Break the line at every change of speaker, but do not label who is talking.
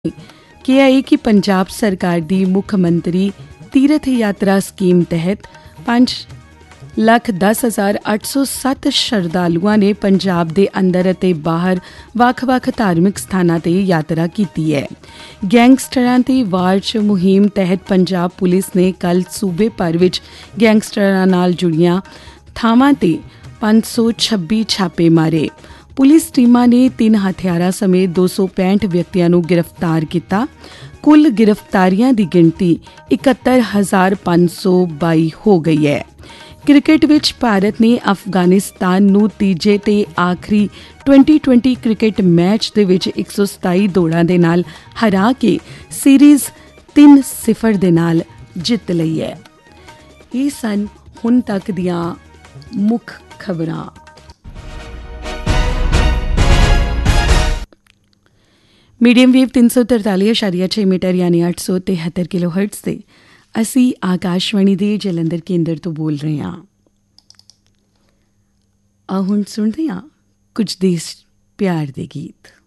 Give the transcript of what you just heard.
ਕਿਹਾ ਹੈ ਕਿ ਪੰਜਾਬ ਸਰਕਾਰ ਦੀ ਮੁੱਖ ਮੰਤਰੀ ਤੀਰਥ ਯਾਤਰਾ ਸਕੀਮ ਤਹਿਤ 5,10,807 ਸ਼ਰਧਾਲੂਆਂ ਨੇ ਪੰਜਾਬ ਦੇ ਅੰਦਰ ਅਤੇ ਬਾਹਰ ਵੱਖ-ਵੱਖ ਧਾਰਮਿਕ ਸਥਾਨਾਂ ਤੇ ਯਾਤਰਾ ਕੀਤੀ ਹੈ। ਗੈਂਗਸਟਰਾਂ ਤੇ ਵਾਰ 'ਚ ਮੁਹਿੰਮ ਤਹਿਤ ਪੰਜਾਬ ਪੁਲਿਸ ਨੇ ਕੱਲ੍ਹ ਸੂਬੇ ਭਰ ਵਿੱਚ ਗੈਂਗਸਟਰਾਂ ਨਾਲ ਜੁੜੀਆਂ ਥਾਵਾਂ ਤੇ 526 ਛਾਪੇ ਮਾਰੇ। ਪੁਲਿਸ ਟੀਮਾਂ ਨੇ 3 ਹਥਿਆਰਾਂ ਸਮੇਤ 265 ਵਿਅਕਤੀਆਂ ਨੂੰ ਗ੍ਰਿਫਤਾਰ ਕੀਤਾ। ਕੁੱਲ ਗ੍ਰਿਫਤਾਰੀਆਂ ਦੀ ਗਿਣਤੀ 71,522 ਹੋ ਗਈ ਹੈ। ਕ੍ਰਿਕਟ ਵਿੱਚ ਭਾਰਤ ਨੇ ਅਫਗਾਨਿਸਤਾਨ ਨੂੰ ਤੀਜੇ ਤੇ ਆਖਰੀ 2020 ਕ੍ਰਿਕਟ ਮੈਚ ਦੇ ਵਿੱਚ 127 ਦੌੜਾਂ ਦੇ ਨਾਲ ਹਰਾ ਕੇ ਸੀਰੀਜ਼ 3-0 ਦੇ ਨਾਲ ਜਿੱਤ ਲਈ ਹੈ। ਇਹ ਸਨ ਹੁਣ ਤੱਕ ਦੀਆਂ ਮੁੱਖ ਖਬਰਾਂ। ਮੀਡੀਅਮ ਵੇਵ 343.6 ਮੀਟਰ ਯਾਨੀ 873 ਕਿਲੋਹਰਟਜ਼ ਤੇ ਅਸੀਂ ਆਕਾਸ਼ਵਾਣੀ ਦੇ ਜਲੰਧਰ ਕੇਂਦਰ ਤੋਂ ਬੋਲ ਰਹੇ ਹਾਂ। ਹੁਣ ਸੁਣਦੇ ਹਾਂ ਕੁਝ ਦੇਸ਼ ਪਿਆਰ ਦੇ ਗੀਤ।